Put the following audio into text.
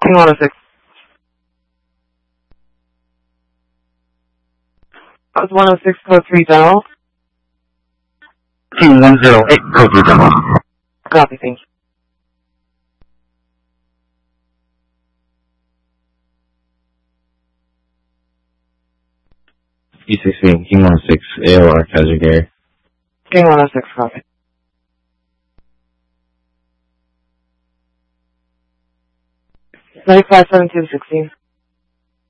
King 106. That was 106, code 3 general. King 108, code 3 general. Copy, thank you. E16, King 106, AOR, Kaiser Gary. King 106, copy. $95.72.16.